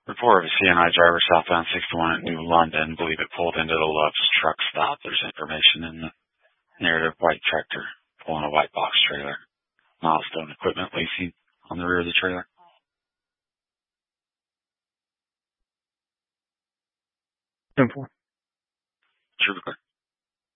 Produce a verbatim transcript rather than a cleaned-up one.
Report of a C N I driver southbound sixty-one at New London. Believe it pulled into the Love's truck stop. There's information in the narrative. White tractor pulling a white box trailer. Milestone equipment leasing on the rear of the trailer. Simple. Trooper.